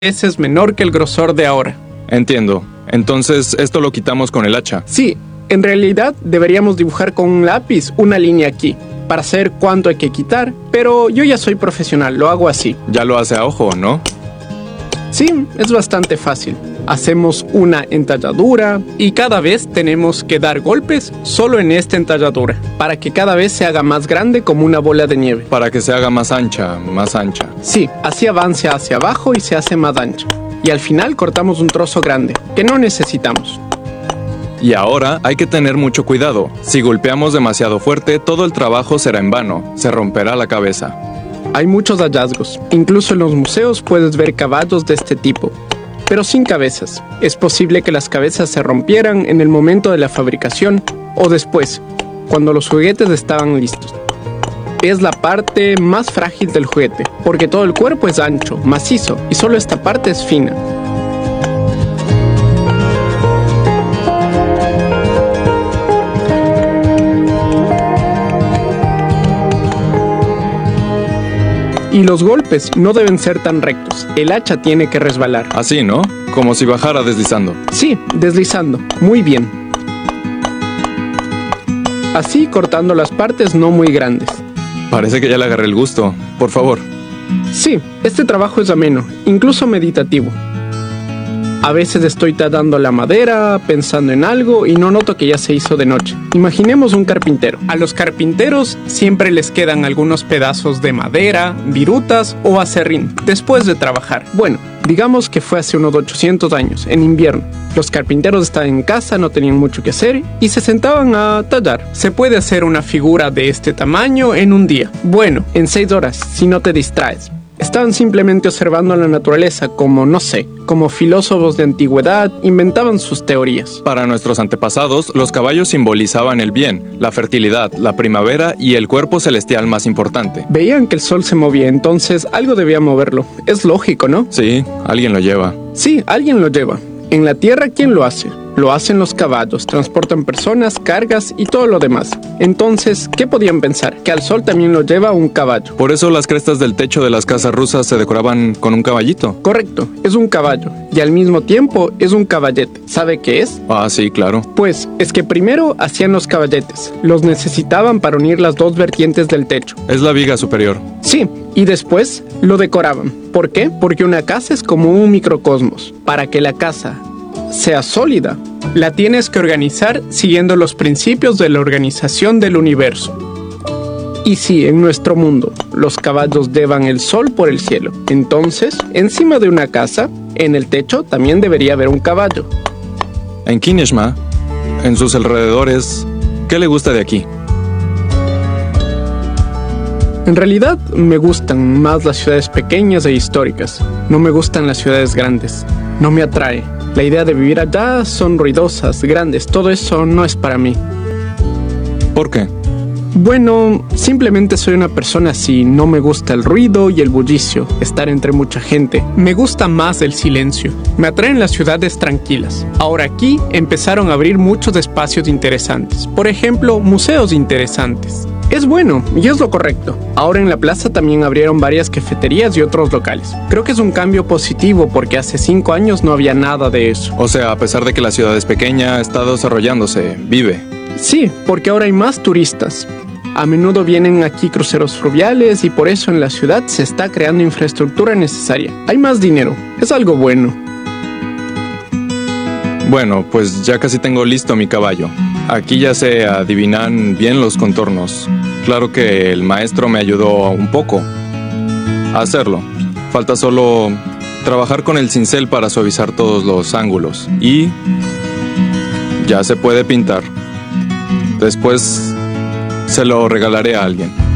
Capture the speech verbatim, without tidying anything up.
veces menor que el grosor de ahora. Entiendo. Entonces, esto lo quitamos con el hacha. Sí, en realidad deberíamos dibujar con un lápiz una línea aquí, para saber cuánto hay que quitar, pero yo ya soy profesional, lo hago así. Ya lo hace a ojo, ¿no? Sí, es bastante fácil. Hacemos una entalladura y cada vez tenemos que dar golpes solo en esta entalladura, para que cada vez se haga más grande como una bola de nieve. Para que se haga más ancha, más ancha. Sí, así avanza hacia abajo y se hace más ancha. Y al final cortamos un trozo grande, que no necesitamos. Y ahora hay que tener mucho cuidado. Si golpeamos demasiado fuerte, todo el trabajo será en vano. Se romperá la cabeza. Hay muchos hallazgos. Incluso en los museos puedes ver caballos de este tipo, pero sin cabezas. Es posible que las cabezas se rompieran en el momento de la fabricación o después, cuando los juguetes estaban listos. Es la parte más frágil del juguete, porque todo el cuerpo es ancho, macizo, y solo esta parte es fina. Y los golpes no deben ser tan rectos. El hacha tiene que resbalar. Así, ¿no? Como si bajara deslizando. Sí, deslizando. Muy bien. Así cortando las partes no muy grandes. Parece que ya le agarré el gusto. Por favor. Sí, este trabajo es ameno, incluso meditativo. A veces estoy talando la madera, pensando en algo y no noto que ya se hizo de noche. Imaginemos un carpintero. A los carpinteros siempre les quedan algunos pedazos de madera, virutas o acerrín después de trabajar. Bueno, digamos que fue hace unos ochocientos años, en invierno. Los carpinteros estaban en casa, no tenían mucho que hacer y se sentaban a tallar. Se puede hacer una figura de este tamaño en un día. Bueno, en seis horas, si no te distraes. Estaban simplemente observando la naturaleza como, no sé, como filósofos de antigüedad inventaban sus teorías. Para nuestros antepasados, los caballos simbolizaban el bien, la fertilidad, la primavera y el cuerpo celestial más importante. Veían que el sol se movía, entonces algo debía moverlo. Es lógico, ¿no? Sí, alguien lo lleva. Sí, alguien lo lleva. En la tierra, ¿quién lo hace? Lo hacen los caballos, transportan personas, cargas y todo lo demás. Entonces, ¿qué podían pensar? Que al sol también lo lleva un caballo. Por eso las crestas del techo de las casas rusas se decoraban con un caballito. Correcto, es un caballo. Y al mismo tiempo es un caballete. ¿Sabe qué es? Ah, sí, claro. Pues, es que primero hacían los caballetes. Los necesitaban para unir las dos vertientes del techo. Es la viga superior. Sí, y después lo decoraban. ¿Por qué? Porque una casa es como un microcosmos. Para que la casa sea sólida, la tienes que organizar siguiendo los principios de la organización del universo. Y si en nuestro mundo los caballos llevan el sol por el cielo, entonces, encima de una casa, en el techo también debería haber un caballo. En Kineshma, en sus alrededores, ¿qué le gusta de aquí? En realidad, me gustan más las ciudades pequeñas e históricas. No me gustan las ciudades grandes. No me atrae. La idea de vivir allá son ruidosas, grandes, todo eso no es para mí. ¿Por qué? Bueno, simplemente soy una persona así, no me gusta el ruido y el bullicio, estar entre mucha gente. Me gusta más el silencio. Me atraen las ciudades tranquilas. Ahora aquí empezaron a abrir muchos espacios interesantes. Por ejemplo, museos interesantes. Es bueno, y es lo correcto. Ahora en la plaza también abrieron varias cafeterías y otros locales. Creo que es un cambio positivo porque hace cinco años no había nada de eso. O sea, a pesar de que la ciudad es pequeña, está desarrollándose, vive. Sí, porque ahora hay más turistas. A menudo vienen aquí cruceros fluviales y por eso en la ciudad se está creando infraestructura necesaria. Hay más dinero, es algo bueno. Bueno, pues ya casi tengo listo mi caballo. Aquí ya se adivinan bien los contornos. Claro que el maestro me ayudó un poco a hacerlo. Falta solo trabajar con el cincel para suavizar todos los ángulos. Y ya se puede pintar. Después se lo regalaré a alguien.